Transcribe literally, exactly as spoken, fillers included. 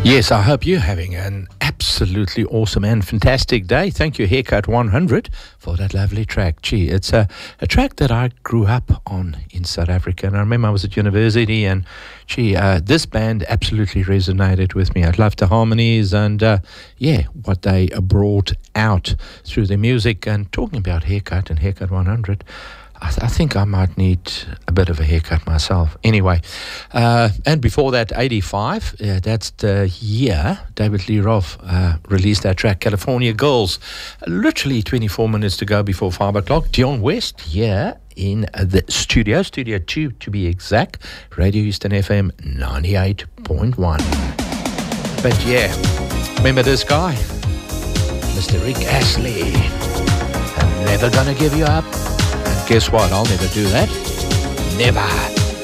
Yes, I hope you're having an absolutely awesome and fantastic day. Thank you, Haircut one hundred, for that lovely track. Gee, it's a, a track that I grew up on in South Africa. And I remember I was at university and, gee, uh, this band absolutely resonated with me. I loved the harmonies and, uh, yeah, what they brought out through their music. And talking about Haircut and Haircut one hundred, I, th- I think I might need a bit of a haircut myself. Anyway, uh, and before that, eighty-five, uh, that's the year David Lee Roth uh, released that track, California Girls. Literally twenty-four minutes to go before five o'clock. Dion West here in the studio, Studio two to be exact, Radio Houston F M ninety-eight point one. But yeah, remember this guy? Mister Rick Astley. I'm never gonna give you up. Guess what? I'll never do that. Never.